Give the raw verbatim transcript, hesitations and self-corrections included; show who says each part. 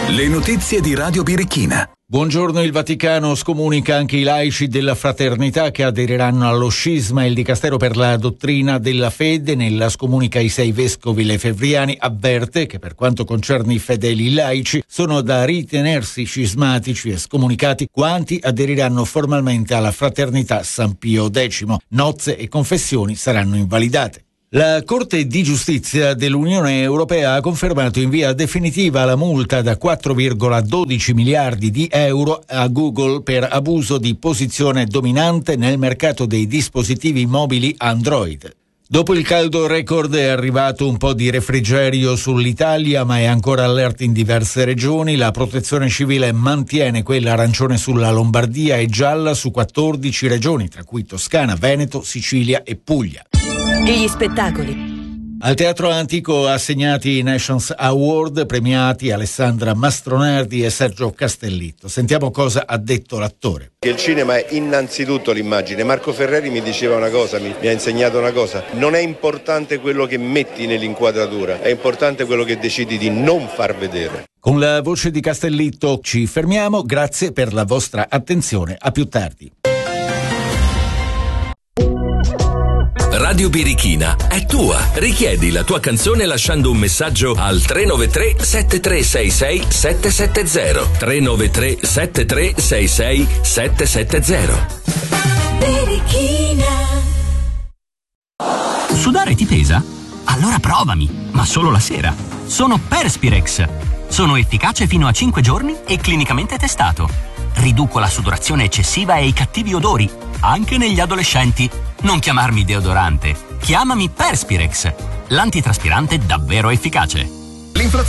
Speaker 1: Le notizie di Radio Birichina.
Speaker 2: Buongiorno, il Vaticano scomunica anche i laici della Fraternità che aderiranno allo scisma. Il Dicastero per la dottrina della fede, nella scomunica ai sei vescovi lefebvriani, avverte che per quanto concerne i fedeli laici sono da ritenersi scismatici e scomunicati quanti aderiranno formalmente alla Fraternità San Pio X. Nozze e confessioni saranno invalidate. La Corte di Giustizia dell'Unione Europea ha confermato in via definitiva la multa da quattro virgola dodici miliardi di euro a Google per abuso di posizione dominante nel mercato dei dispositivi mobili Android. Dopo il caldo record è arrivato un po' di refrigerio sull'Italia, ma è ancora allerta in diverse regioni. La Protezione Civile mantiene quella arancione sulla Lombardia e gialla su quattordici regioni, tra cui Toscana, Veneto, Sicilia e Puglia.
Speaker 3: Gli spettacoli.
Speaker 2: Al Teatro Antico assegnati i Nations Award, premiati Alessandra Mastronardi e Sergio Castellitto. Sentiamo cosa ha detto l'attore.
Speaker 4: Il cinema è innanzitutto l'immagine. Marco Ferreri mi diceva una cosa, mi, mi ha insegnato una cosa: non è importante quello che metti nell'inquadratura, è importante quello che decidi di non far vedere.
Speaker 2: Con la voce di Castellitto ci fermiamo, grazie per la vostra attenzione, a più tardi.
Speaker 5: Radio Birichina è tua. Richiedi la tua canzone lasciando un messaggio al tre nove tre sette tre sei sei sette sette zero. tre nove tre sette tre sei sei sette sette zero.
Speaker 6: Birichina. Sudare ti pesa? Allora provami, ma solo la sera. Sono Perspirex. Sono efficace fino a cinque giorni e clinicamente testato. Riduco la sudorazione eccessiva e i cattivi odori, anche negli adolescenti. Non chiamarmi deodorante, chiamami Perspirex, l'antitraspirante davvero efficace.
Speaker 1: L'inflazione